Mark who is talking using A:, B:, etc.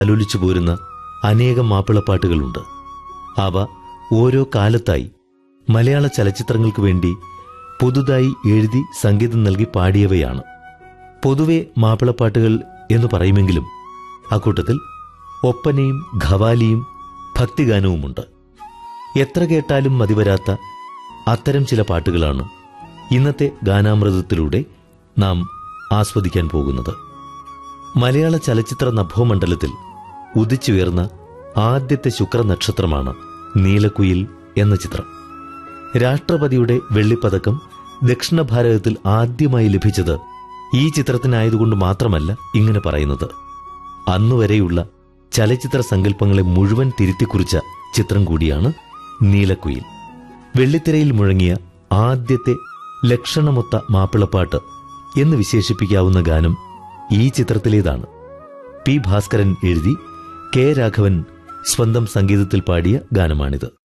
A: ആലോലിച്ചു പോരുന്ന അനേകം മാപ്പിളപ്പാട്ടുകളുണ്ട്. അവ ഓരോ കാലത്തായി മലയാള ചലച്ചിത്രങ്ങൾക്ക് വേണ്ടി പുതുതായി എഴുതി സംഗീതം നൽകി പാടിയവയാണ്. പൊതുവെ മാപ്പിളപ്പാട്ടുകൾ എന്ന് പറയുമെങ്കിലും അക്കൂട്ടത്തിൽ ഒപ്പനയും ഖവാലിയും ഭക്തിഗാനവുമുണ്ട്. എത്ര കേട്ടാലും മതിവരാത്ത അത്തരം ചില പാട്ടുകളാണ് ഇന്നത്തെ ഗാനാമൃതത്തിലൂടെ നാം ആസ്വദിക്കാൻ പോകുന്നത്. മലയാള ചലച്ചിത്ര നഭോമണ്ഡലത്തിൽ ഉദിച്ചുയർന്ന ആദ്യത്തെ ശുക്രനക്ഷത്രമാണ് നീലക്കുയിൽ എന്ന ചിത്രം. രാഷ്ട്രപതിയുടെ വെള്ളിപ്പതക്കം ദക്ഷിണ ഭാരതത്തിൽ ആദ്യമായി ലഭിച്ചത് ഈ ചിത്രത്തിനായതുകൊണ്ട് മാത്രമല്ല ഇങ്ങനെ പറയുന്നത്. അന്നുവരെയുള്ള ചലച്ചിത്ര സങ്കല്പങ്ങളെ മുഴുവൻ തിരുത്തിക്കുറിച്ച ചിത്രം കൂടിയാണ് നീലക്കുയിൽ. വെള്ളിത്തിരയിൽ മുഴങ്ങിയ ആദ്യത്തെ ലക്ഷണമൊത്ത മാപ്പിളപ്പാട്ട് എന്ന് വിശേഷിപ്പിക്കാവുന്ന ഗാനം ഈ ചിത്രത്തിലേതാണ്. പി ഭാസ്കരൻ എഴുതി കെ രാഘവൻ സ്വന്തം സംഗീതത്തിൽ പാടിയ ഗാനമാണിത്.